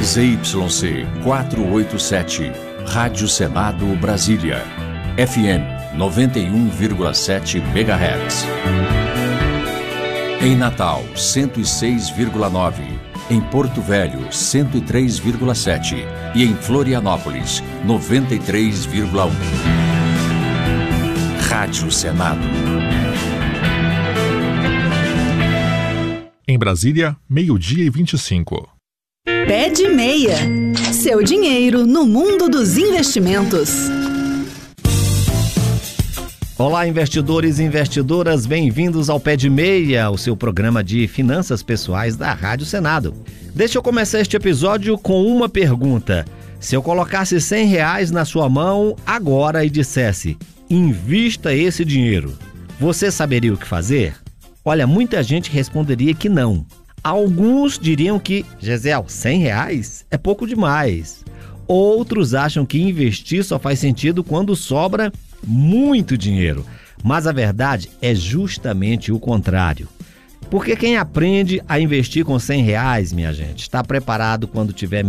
ZYC 487, Rádio Senado Brasília, FM 91,7 MHz. Em Natal, 106,9. Em Porto Velho, 103,7. E em Florianópolis, 93,1. Rádio Senado. Em Brasília, 12:25. Pé de Meia. Seu dinheiro no mundo dos investimentos. Olá, investidores e investidoras, bem-vindos ao Pé de Meia, o seu programa de finanças pessoais da Rádio Senado. Deixa eu começar este episódio com uma pergunta. Se eu colocasse R$100 na sua mão agora e dissesse, invista esse dinheiro, você saberia o que fazer? Olha, muita gente responderia que não. Alguns diriam que, Gisele, R$100 é pouco demais. Outros acham que investir só faz sentido quando sobra muito dinheiro. Mas a verdade é justamente o contrário. Porque quem aprende a investir com R$100, minha gente, está preparado quando tiver